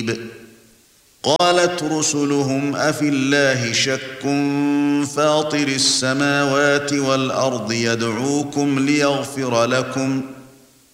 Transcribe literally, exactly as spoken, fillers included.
قريب قالت رسلهم أفي الله شك فاطر السماوات والأرض يدعوكم ليغفر لكم